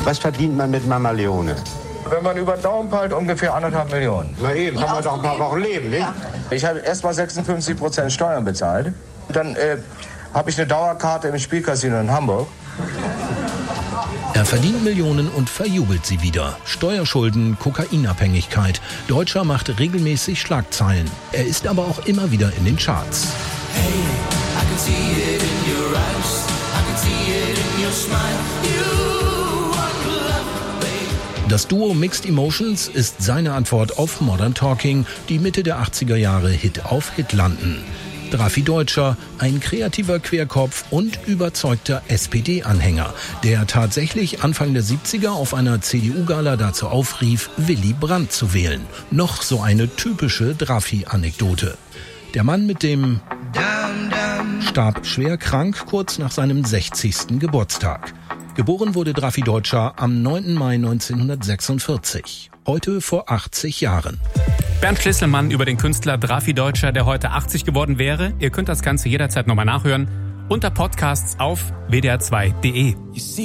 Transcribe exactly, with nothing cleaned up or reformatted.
Was verdient man mit Mama Leone? Wenn man über den Daumen peilt, ungefähr anderthalb Millionen. Na eben, kann man doch ein paar Wochen leben, nicht? Ich habe erst mal sechsundfünfzig Prozent Steuern bezahlt. Dann äh, habe ich eine Dauerkarte im Spielcasino in Hamburg. Er verdient Millionen und verjubelt sie wieder. Steuerschulden, Kokainabhängigkeit. Deutscher macht regelmäßig Schlagzeilen. Er ist aber auch immer wieder in den Charts. Hey, I can see it in your eyes. I can see it in your smile. You want love, babe. Das Duo Mixed Emotions ist seine Antwort auf Modern Talking, die Mitte der achtziger Jahre Hit auf Hit landen. Drafi Deutscher, ein kreativer Querkopf und überzeugter S P D-Anhänger, der tatsächlich Anfang der siebziger auf einer C D U-Gala dazu aufrief, Willy Brandt zu wählen. Noch so eine typische Drafi-Anekdote. Der Mann mit dem starb schwer krank kurz nach seinem sechzigsten Geburtstag. Geboren wurde Drafi Deutscher am neunten Mai neunzehnhundertsechsundvierzig. Heute vor achtzig Jahren. Bernd Schlesselmann über den Künstler Drafi Deutscher, der heute achtzig geworden wäre. Ihr könnt das Ganze jederzeit nochmal nachhören unter Podcasts auf w d r zwei punkt d e.